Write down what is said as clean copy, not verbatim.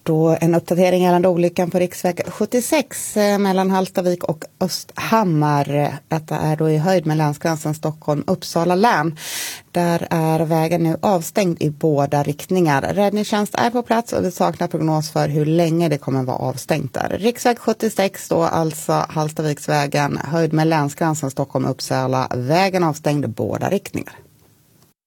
Då en uppdatering gällande olyckan på riksväg 76 mellan Hallstavik och Östhammar. Detta är då i höjd med länsgränsen Stockholm-Uppsala län. Där är vägen nu avstängd i båda riktningar. Räddningstjänst är på plats och det saknar prognos för hur länge det kommer vara avstängt där. Riksväg 76 då alltså Hallstaviksvägen, höjd med länsgränsen Stockholm-Uppsala, vägen avstängd i båda riktningar.